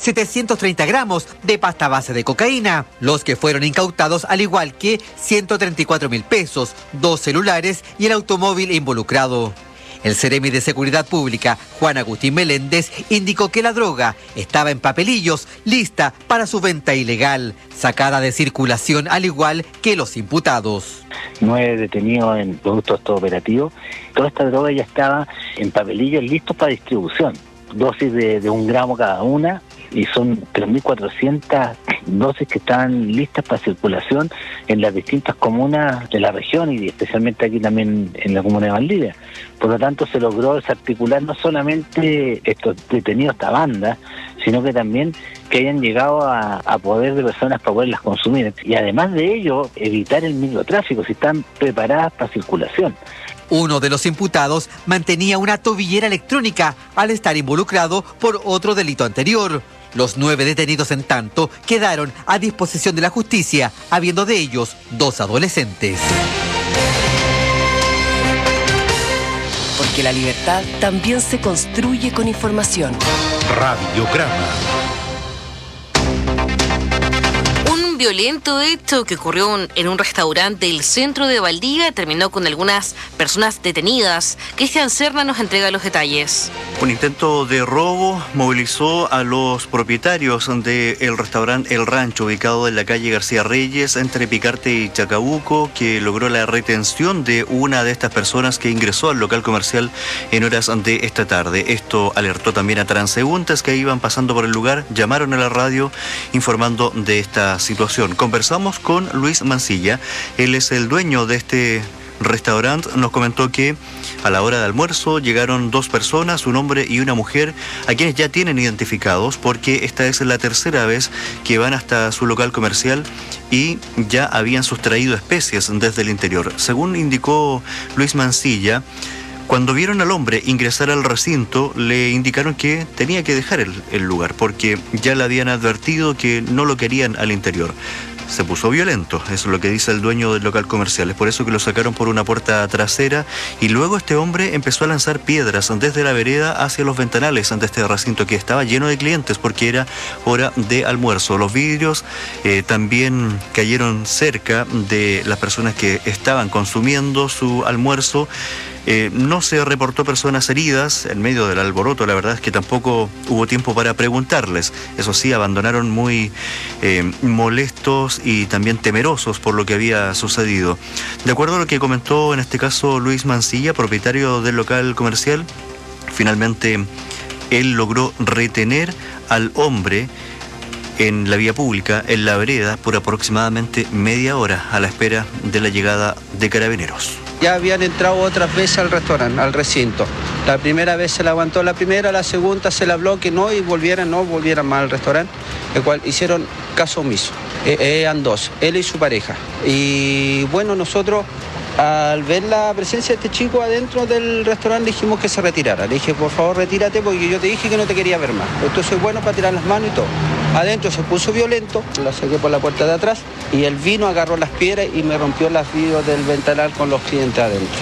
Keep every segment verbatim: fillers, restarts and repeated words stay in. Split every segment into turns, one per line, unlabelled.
setecientos treinta gramos de pasta base de cocaína. Los que fueron incautados, al igual que ciento treinta y cuatro mil pesos, dos celulares y el automóvil involucrado. El Seremi de Seguridad Pública, Juan Agustín Meléndez, indicó que la droga estaba en papelillos, lista para su venta ilegal, sacada de circulación al igual que los imputados.
Nueve detenidos en productos operativos. Toda esta droga ya estaba en papelillos listos para distribución. Dosis de, de un gramo cada una, y son tres mil cuatrocientas dosis que están listas para circulación en las distintas comunas de la región y especialmente aquí también en la comuna de Valdivia. Por lo tanto, se logró desarticular no solamente estos detenidos, esta banda, sino que también que hayan llegado a, a poder de personas para poderlas consumir. Y además de ello, evitar el microtráfico, si están preparadas para circulación.
Uno de los imputados mantenía una tobillera electrónica al estar involucrado por otro delito anterior. Los nueve detenidos, en tanto, quedaron a disposición de la justicia, habiendo de ellos dos adolescentes.
Porque la libertad también se construye con información.
Radiograma.
Un violento hecho que ocurrió en un restaurante del centro de Valdivia terminó con algunas personas detenidas. Cristian Serna nos entrega los detalles.
Un intento de robo movilizó a los propietarios del restaurante El Rancho, ubicado en la calle García Reyes, entre Picarte y Chacabuco, que logró la retención de una de estas personas que ingresó al local comercial en horas de esta tarde. Esto alertó también a transeúntes que iban pasando por el lugar, llamaron a la radio informando de esta situación. Conversamos con Luis Mancilla, él es el dueño de este restaurante. Nos comentó que a la hora de almuerzo llegaron dos personas, un hombre y una mujer, a quienes ya tienen identificados porque esta es la tercera vez que van hasta su local comercial y ya habían sustraído especies desde el interior. Según indicó Luis Mancilla, cuando vieron al hombre ingresar al recinto, le indicaron que tenía que dejar el, el lugar porque ya le habían advertido que no lo querían al interior. Se puso violento, eso es lo que dice el dueño del local comercial. Es por eso que lo sacaron por una puerta trasera y luego este hombre empezó a lanzar piedras desde la vereda hacia los ventanales de este recinto que estaba lleno de clientes porque era hora de almuerzo. Los vidrios eh, también cayeron cerca de las personas que estaban consumiendo su almuerzo. Eh, no se reportó personas heridas en medio del alboroto. La verdad es que tampoco hubo tiempo para preguntarles. Eso sí, abandonaron muy eh, molestos y también temerosos por lo que había sucedido. De acuerdo a lo que comentó en este caso Luis Mancilla, propietario del local comercial, finalmente él logró retener al hombre en la vía pública, en la vereda, por aproximadamente media hora a la espera de la llegada de carabineros.
Ya habían entrado otras veces al restaurante, al recinto. La primera vez se la aguantó la primera, la segunda se la habló que no y volvieran, no volvieran más al restaurante, el cual hicieron caso omiso. Eh, eran dos, él y su pareja. Y bueno, nosotros al ver la presencia de este chico adentro del restaurante dijimos que se retirara. Le dije, por favor, retírate porque yo te dije que no te quería ver más. Esto es bueno para tirar las manos y todo. Adentro se puso violento, la saqué por la puerta de atrás y él vino, agarró las piedras y me rompió las vidrios del ventanal con los clientes adentro.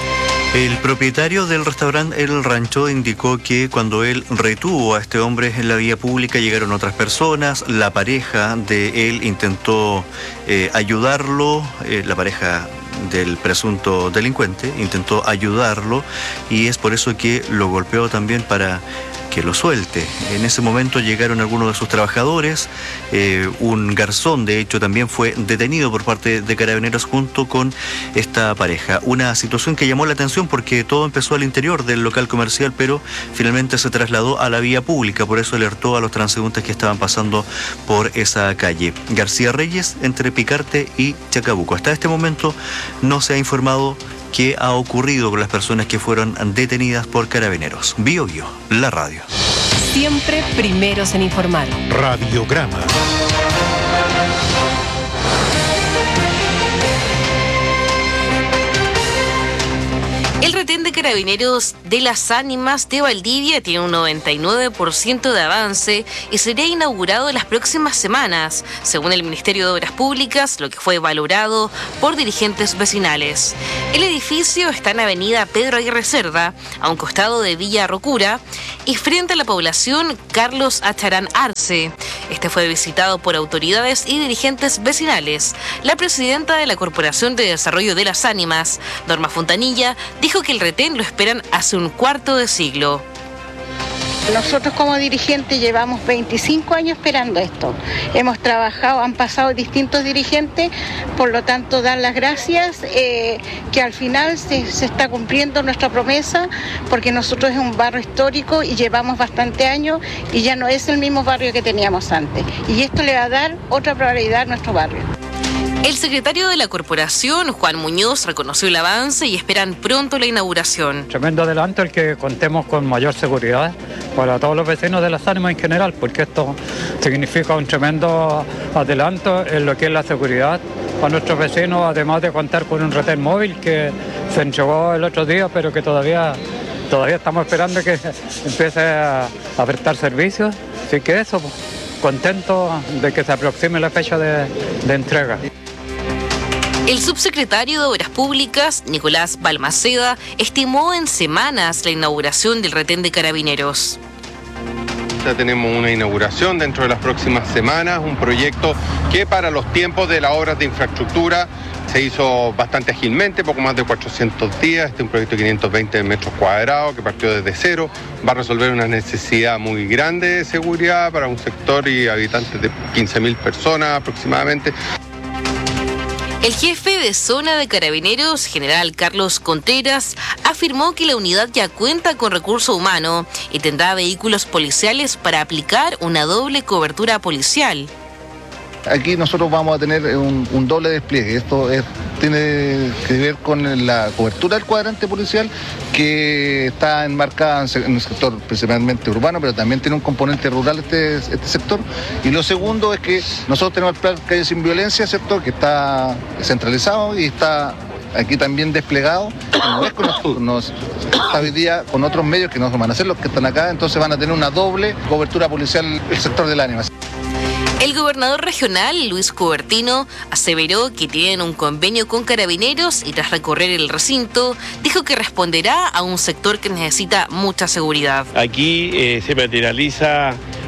El propietario del restaurante El Rancho indicó que cuando él retuvo a este hombre en la vía pública llegaron otras personas, la pareja de él intentó eh, ayudarlo, eh, la pareja del presunto delincuente intentó ayudarlo y es por eso que lo golpeó también para que lo suelte. En ese momento llegaron algunos de sus trabajadores, eh, un garzón de hecho también fue detenido por parte de carabineros junto con esta pareja. Una situación que llamó la atención porque todo empezó al interior del local comercial, pero finalmente se trasladó a la vía pública, por eso alertó a los transeúntes que estaban pasando por esa calle. García Reyes, entre Picarte y Chacabuco. Hasta este momento no se ha informado qué ha ocurrido con las personas que fueron detenidas por carabineros. Bio Bio, la radio.
Siempre primeros en informar.
Radiograma.
El retén de Carabineros de las Ánimas de Valdivia tiene un noventa y nueve por ciento de avance y será inaugurado en las próximas semanas, según el Ministerio de Obras Públicas, lo que fue valorado por dirigentes vecinales. El edificio está en Avenida Pedro Aguirre Cerda, a un costado de Villa Rocura, y frente a la población Carlos Acharán Arce. Este fue visitado por autoridades y dirigentes vecinales. La presidenta de la Corporación de Desarrollo de las Ánimas, Norma Fontanilla, dijo que el retén lo esperan hace un cuarto de siglo.
Nosotros como dirigentes llevamos veinticinco años esperando esto. Hemos trabajado, han pasado distintos dirigentes, por lo tanto dar las gracias eh, que al final se, se está cumpliendo nuestra promesa, porque nosotros es un barrio histórico y llevamos bastante años y ya no es el mismo barrio que teníamos antes. Y esto le va a dar otra probabilidad a nuestro barrio.
El secretario de la corporación, Juan Muñoz, reconoció el avance y esperan pronto la inauguración.
Tremendo adelanto el que contemos con mayor seguridad para todos los vecinos de Las Ánimas en general, porque esto significa un tremendo adelanto en lo que es la seguridad para nuestros vecinos, además de contar con un retén móvil que se entregó el otro día, pero que todavía, todavía estamos esperando que empiece a, a prestar servicios. Así que eso, contento de que se aproxime la fecha de, de entrega.
El subsecretario de Obras Públicas, Nicolás Balmaceda, estimó en semanas la inauguración del retén de Carabineros.
Ya tenemos una inauguración dentro de las próximas semanas, un proyecto que para los tiempos de las obras de infraestructura se hizo bastante ágilmente, poco más de cuatrocientos días. Este es un proyecto de quinientos veinte metros cuadrados que partió desde cero, va a resolver una necesidad muy grande de seguridad para un sector y habitantes de quince mil personas aproximadamente.
El jefe de zona de Carabineros, general Carlos Contreras, afirmó que la unidad ya cuenta con recurso humano y tendrá vehículos policiales para aplicar una doble cobertura policial.
Aquí nosotros vamos a tener un, un doble despliegue. Esto es, tiene que ver con la cobertura del cuadrante policial, que está enmarcada en el sector principalmente urbano, pero también tiene un componente rural este, este sector. Y lo segundo es que nosotros tenemos el plan Calle Sin Violencia, ¿cierto?, que está centralizado y está aquí también desplegado. No es con nosotros, nos, está hoy día con otros medios que no van a ser los que están acá, entonces van a tener una doble cobertura policial el sector del Ánimas.
El gobernador regional, Luis Cubertino, aseveró que tienen un convenio con Carabineros y tras recorrer el recinto, dijo que responderá a un sector que necesita mucha seguridad.
Aquí eh, se materializa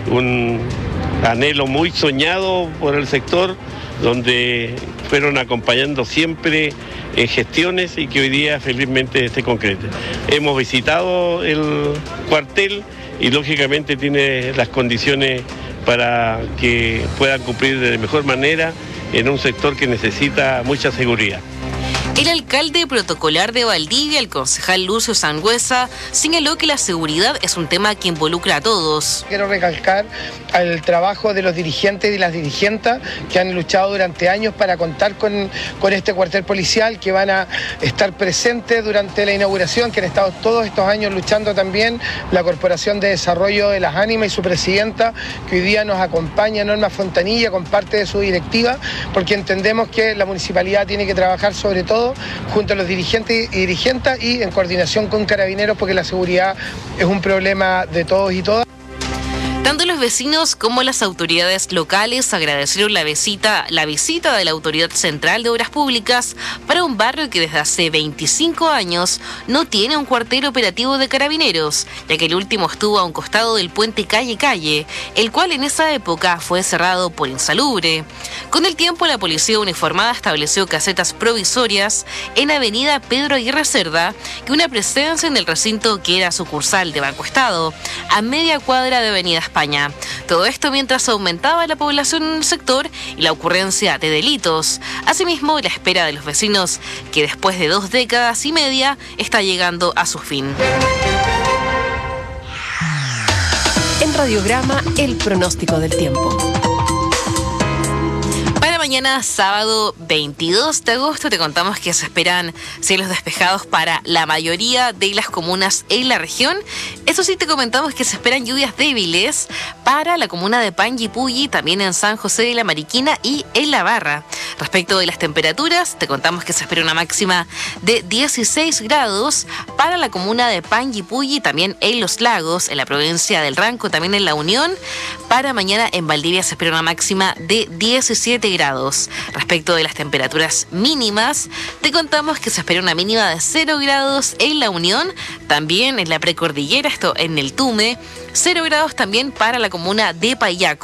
un anhelo muy soñado por el sector, donde fueron acompañando siempre en gestiones y que hoy día felizmente se concreta. Hemos visitado el cuartel y lógicamente tiene las condiciones para que puedan cumplir de mejor manera en un sector que necesita mucha seguridad.
El alcalde protocolar de Valdivia, el concejal Lucio Sangüesa, señaló que la seguridad es un tema que involucra a todos.
Quiero recalcar el trabajo de los dirigentes y las dirigentes que han luchado durante años para contar con, con este cuartel policial, que van a estar presentes durante la inauguración, que han estado todos estos años luchando también la Corporación de Desarrollo de las Ánimas y su presidenta, que hoy día nos acompaña, Norma Fontanilla, con parte de su directiva, porque entendemos que la municipalidad tiene que trabajar sobre todo junto a los dirigentes y dirigentes y en coordinación con Carabineros, porque la seguridad es un problema de todos y todas.
Tanto los vecinos como las autoridades locales agradecieron la visita, la visita de la Autoridad Central de Obras Públicas para un barrio que desde hace veinticinco años no tiene un cuartel operativo de Carabineros, ya que el último estuvo a un costado del puente Calle Calle, el cual en esa época fue cerrado por insalubre. Con el tiempo, la policía uniformada estableció casetas provisorias en Avenida Pedro Aguirre Cerda y una presencia en el recinto que era sucursal de Banco Estado, a media cuadra de Avenida España. Todo esto mientras aumentaba la población en el sector y la ocurrencia de delitos. Asimismo, la espera de los vecinos, que después de dos décadas y media está llegando a su fin.
En Radiograma, el pronóstico del tiempo.
Mañana, sábado veintidós de agosto, te contamos que se esperan cielos despejados para la mayoría de las comunas en la región. Eso sí, te comentamos que se esperan lluvias débiles para la comuna de Panguipulli, también en San José de la Mariquina y en La Barra. Respecto de las temperaturas, te contamos que se espera una máxima de dieciséis grados para la comuna de Panguipulli, también en Los Lagos, en la provincia del Ranco, también en La Unión. Para mañana en Valdivia se espera una máxima de diecisiete grados. Respecto de las temperaturas mínimas, te contamos que se espera una mínima de cero grados en La Unión, también en la precordillera, esto en el Tume, cero grados también para la comuna de Payaco.